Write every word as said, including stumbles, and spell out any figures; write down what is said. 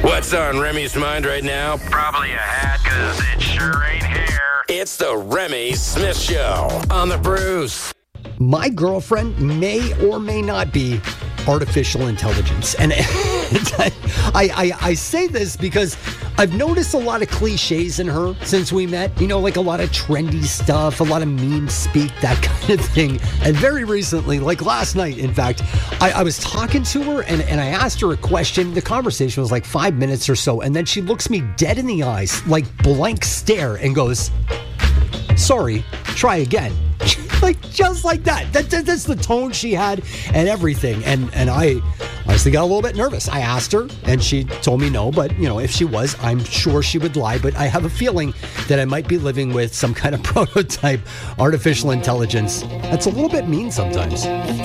What's on Remy's mind right now? Probably a hat, because it sure ain't hair. It's the Remy Smith Show on the Bruce. My girlfriend may or may not be artificial intelligence. And I, I, I say this because I've noticed a lot of cliches in her since we met. You know, like a lot of trendy stuff, a lot of meme speak, that kind of thing. And very recently, like last night, in fact, I, I was talking to her and, and I asked her a question. The conversation was like five minutes or so. And then she looks me dead in the eyes, like blank stare, and goes, "Sorry, try again." Like, just like that. that. That's the tone she had and everything. And and I honestly got a little bit nervous. I asked her, and she told me no. But, you know, if she was, I'm sure she would lie. But I have a feeling that I might be living with some kind of prototype artificial intelligence that's a little bit mean sometimes.